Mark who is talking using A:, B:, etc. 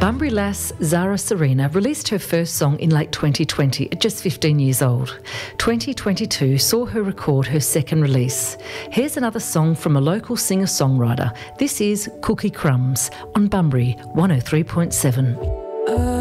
A: Bunbury lass Zara Serena released her first song in late 2020 at just 15 years old. 2022 saw her record her second release. Here's another song from a local singer-songwriter. This is Cookie Crumbs on Bunbury 103.7.